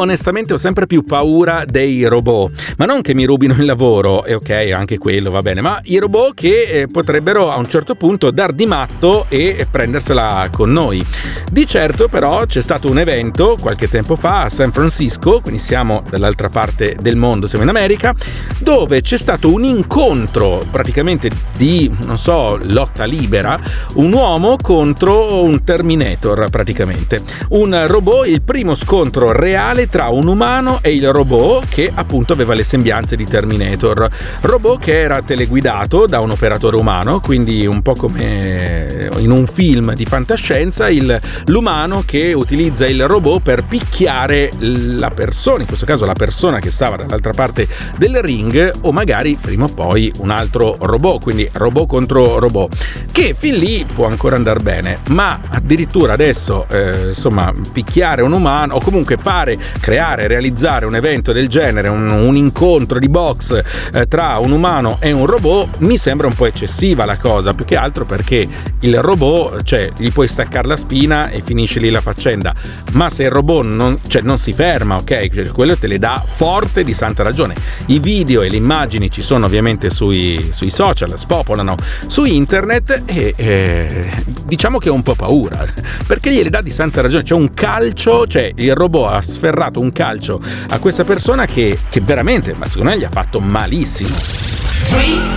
onestamente ho sempre più paura dei robot, ma non che mi rubino il lavoro, e ok, anche quello va bene, ma i robot che potrebbero a un certo punto dar di matto e prendersela con noi. Di certo però c'è stato un evento qualche tempo fa a San Francisco, quindi siamo dall'altra parte del mondo, siamo in America, dove c'è stato un incontro praticamente di, non so, lotta libera, un uomo contro un Terminator praticamente, un robot, il primo scontro reale tra un umano e il robot che appunto aveva le sembianze di Terminator, robot che era teleguidato da un operatore umano, quindi un po' come in un film di fantascienza, l'umano che utilizza il robot per picchiare la persona, in questo caso la persona che stava dall'altra parte del ring, o magari prima o poi un altro robot, quindi robot contro robot, che fin lì può ancora andare bene, ma addirittura adesso insomma picchiare un umano, o comunque creare, realizzare un evento del genere, un incontro di box tra un umano e un robot, mi sembra un po' eccessiva la cosa, più che altro perché il robot, cioè gli puoi staccare la spina e finisce lì la faccenda, ma se il robot non si ferma, ok, cioè, quello te le dà forte di santa ragione. I video e le immagini ci sono ovviamente sui social, spopolano su internet e diciamo che ho un po' paura perché gliele dà di santa ragione. C'è un calcio, cioè il robot ha sferrato un calcio a questa persona che veramente, ma secondo me gli ha fatto malissimo.